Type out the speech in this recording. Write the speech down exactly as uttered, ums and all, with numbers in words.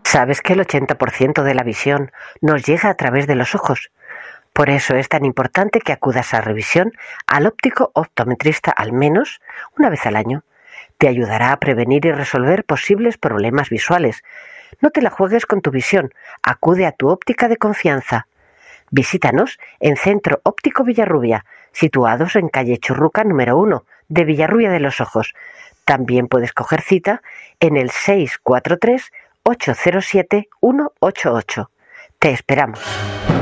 Sabes que el ochenta por ciento de la visión nos llega a través de los ojos. Por eso es tan importante que acudas a revisión al óptico optometrista al menos una vez al año. Te ayudará a prevenir y resolver posibles problemas visuales. No te la juegues con tu visión, acude a tu óptica de confianza. Visítanos en Centro Óptico Villarrubia, situados en calle Churruca número uno de Villarrubia de los Ojos. También puedes coger cita en el seis cuatro tres, ocho cero siete, uno ocho ocho. Te esperamos.